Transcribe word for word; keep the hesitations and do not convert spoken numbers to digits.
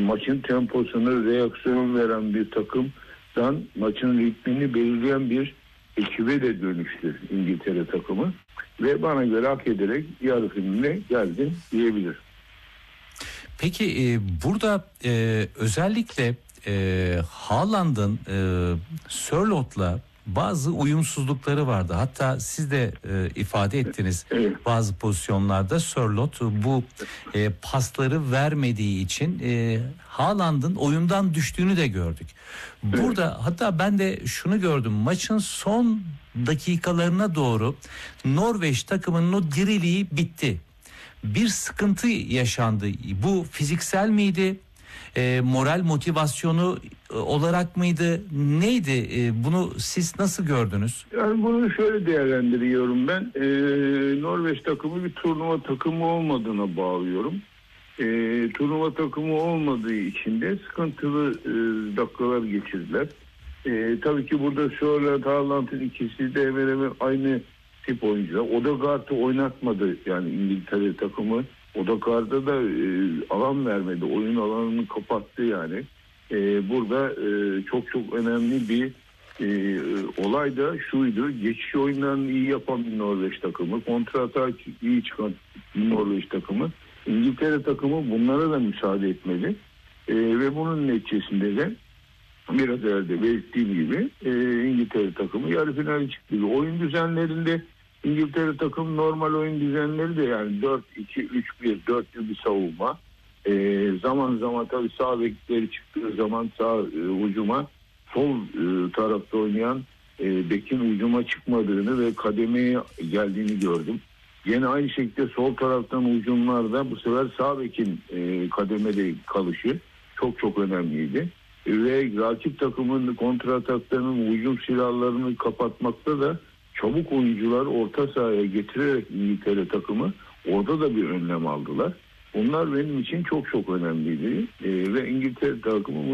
maçın temposunu, reaksiyon veren bir takımdan maçın ritmini belirleyen bir ekibe de dönüştü İngiltere takımı. Ve bana göre hak ederek yarı finaline geldi diyebilir. Peki e, burada e, özellikle e, Haaland'ın e, Sörlot'la bazı uyumsuzlukları vardı. Hatta siz de e, ifade ettiniz, Evet. bazı pozisyonlarda Sörlot bu e, pasları vermediği için e, Haaland'ın oyundan düştüğünü de gördük. Burada evet. Hatta ben de şunu gördüm, maçın son dakikalarına doğru Norveç takımının o diriliği bitti. Bir sıkıntı yaşandı. Bu fiziksel miydi? E, moral motivasyonu olarak mıydı? Neydi? E, bunu siz nasıl gördünüz? Yani bunu şöyle değerlendiriyorum ben. E, Norveç takımı bir turnuva takımı olmadığına bağlıyorum. E, turnuva takımı olmadığı için de sıkıntılı e, dakikalar geçirdiler. E, tabii ki burada Sörloth, Haaland'ın ikisi de hemen hemen aynı tip oyuncular. Odegaard'ı oynatmadı yani İngiltere takımı. Odegaard'a da e, alan vermedi. Oyun alanını kapattı yani. E, burada e, çok çok önemli bir e, olay da şuydu. Geçiş oyunlarını iyi yapan bir Norveç takımı. Kontratak iyi çıkan bir Norveç takımı. İngiltere takımı bunlara da müsaade etmedi. E, ve bunun neticesinde de biraz evvel belirttiğim gibi e, İngiltere takımı yarı finale çıktı. Oyun düzenlerinde İngiltere takım normal oyun düzenleri de yani dört iki üç bir dörtlü bir savunma. E, zaman zaman tabii sağ bekleri çıktığı zaman sağ e, hücuma sol e, tarafta oynayan e, bekin hücuma çıkmadığını ve kademeye geldiğini gördüm. Yine aynı şekilde sol taraftan hücumlarda bu sefer sağ bekin e, kademede kalışı çok çok önemliydi. Ve rakip takımın kontrataklarının hücum silahlarını kapatmakta da çabuk oyuncular orta sahaya getirerek İngiltere takımı orada da bir önlem aldılar. Bunlar benim için çok çok önemliydi. Ee, ve İngiltere takımı